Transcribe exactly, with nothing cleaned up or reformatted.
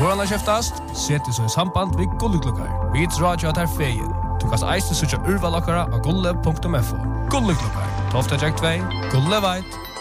Vårarna kjeftast, setter så i samband vid Gulleklokkar. Vi drar jo at her feien. Du kan eiste søtja urvalakkara av gulle punktum f o. Gulleklokkar, tolv två, Gulle veit,